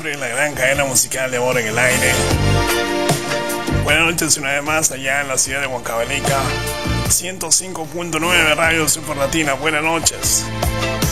siempre en la gran cadena musical de Amor en el Aire. Buenas noches una vez más allá en la ciudad de Huancavelica, 105.9 Radio Super Latina. Buenas noches.